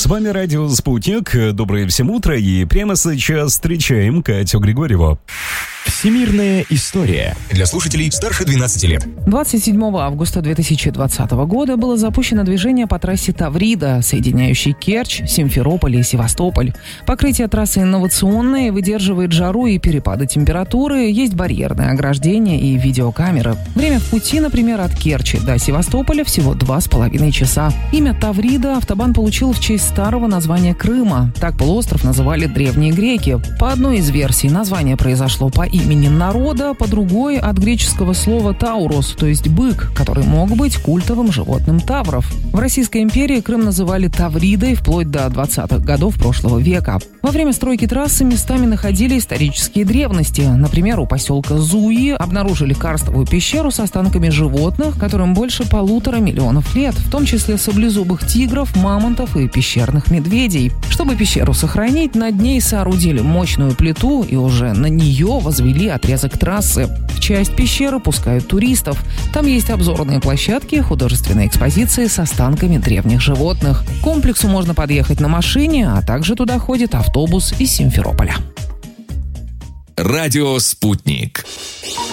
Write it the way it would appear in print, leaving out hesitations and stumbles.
С вами радио «Спутник». Доброе всем утро. И прямо сейчас встречаем Катю Григорьеву. Всемирная история для слушателей старше 12 лет. 27 августа 2020 года было запущено движение по трассе Таврида, соединяющей Керчь, Симферополь и Севастополь. Покрытие трассы инновационное, выдерживает жару и перепады температуры, есть барьерное ограждение и видеокамеры. Время в пути, например, от Керчи до Севастополя всего 2,5 часа. Имя Таврида автобан получил в честь старого названия Крыма. Так полуостров называли древние греки. По одной из версий название произошло по имени народа, по другой — от греческого слова «таурос», то есть «бык», который мог быть культовым животным тавров. В Российской империи Крым называли Тавридой вплоть до 20-х годов прошлого века. Во время стройки трассы местами находили исторические древности. Например, у поселка Зуи обнаружили карстовую пещеру с останками животных, которым больше 1,5 миллиона лет, в том числе саблезубых тигров, мамонтов и пещерных медведей. Чтобы пещеру сохранить, над ней соорудили мощную плиту и уже на нее возвели отрезок трассы. В часть пещеры пускают туристов. Там есть обзорные площадки, художественные экспозиции с останками древних животных. К комплексу можно подъехать на машине, а также туда ходит автобус из Симферополя. Радио «Спутник».